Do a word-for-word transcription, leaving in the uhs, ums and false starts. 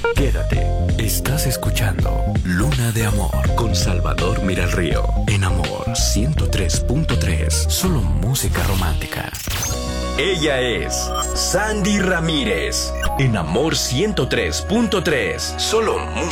Quédate. Estás escuchando Luna de Amor con Salvador Miralrío. En Amor ciento tres punto tres. Solo música romántica. Ella es Sandy Ramírez. En Amor ciento tres punto tres. Solo música.